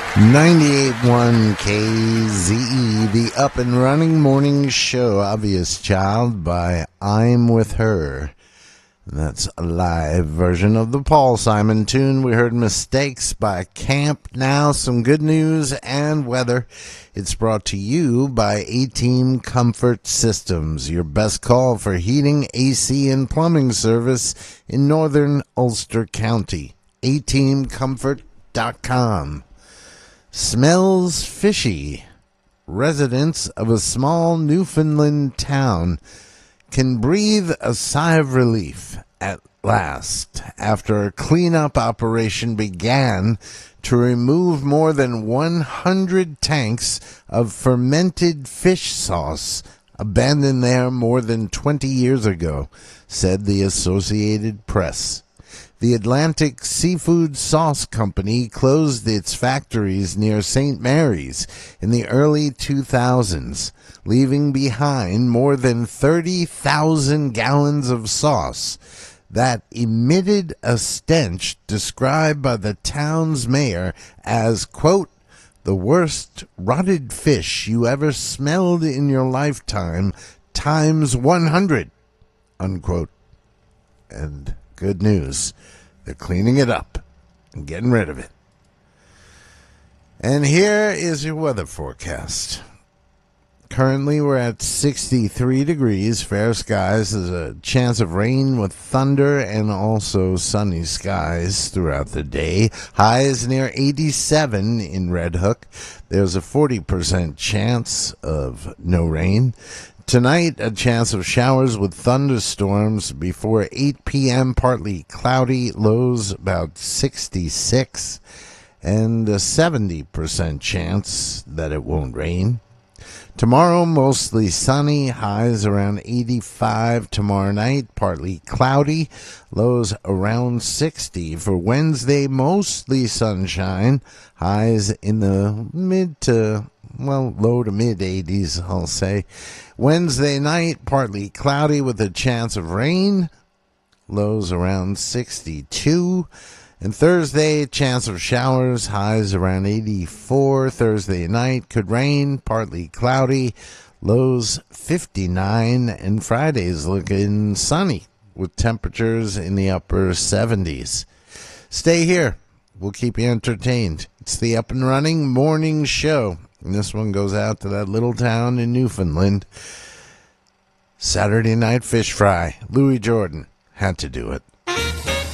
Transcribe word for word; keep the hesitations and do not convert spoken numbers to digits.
ninety-eight point one K Z E, the up and running morning show, Obvious Child by I'm With Her. That's a live version of the Paul Simon tune. We heard Mistakes by Camp. Now some good news and weather. It's brought to you by A-Team Comfort Systems, your best call for heating, A C, and plumbing service in northern Ulster County. A team comfort dot com. Smells fishy. Residents of a small Newfoundland town can breathe a sigh of relief at last after a cleanup operation began to remove more than one hundred tanks of fermented fish sauce abandoned there more than twenty years ago, said the Associated Press. The Atlantic Seafood Sauce Company closed its factories near Saint Mary's in the early two thousands, leaving behind more than thirty thousand gallons of sauce that emitted a stench described by the town's mayor as, quote, the worst rotted fish you ever smelled in your lifetime times one hundred, unquote. And good news, they're cleaning it up and getting rid of it. And here is your weather forecast. Currently, we're at sixty-three degrees, fair skies. There's a chance of rain with thunder and also sunny skies throughout the day. Highs near eighty-seven in Red Hook. There's a forty percent chance of no rain. Tonight, a chance of showers with thunderstorms before eight p.m., partly cloudy, lows about sixty-six, and a seventy percent chance that it won't rain. Tomorrow, mostly sunny, highs around eighty-five. Tomorrow night, partly cloudy, lows around sixty. For Wednesday, mostly sunshine, highs in the mid to, well, low to mid eighties, I'll say. Wednesday night, partly cloudy with a chance of rain, lows around sixty-two. And Thursday, chance of showers, highs around eighty-four. Thursday night could rain, partly cloudy, lows fifty-nine. And Friday's looking sunny with temperatures in the upper seventies. Stay here. We'll keep you entertained. It's the Up and Running Morning Show. And this one goes out to that little town in Newfoundland. Saturday night fish fry. Louis Jordan had to do it.